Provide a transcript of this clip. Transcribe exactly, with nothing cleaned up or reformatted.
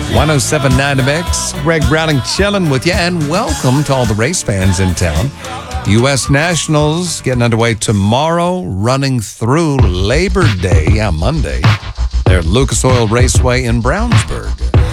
one oh seven point nine The Mix. Greg Browning chilling with you, and welcome to all the race fans in town. U S Nationals getting underway tomorrow, running through Labor Day, yeah, Monday. They're at Lucas Oil Raceway in Brownsburg.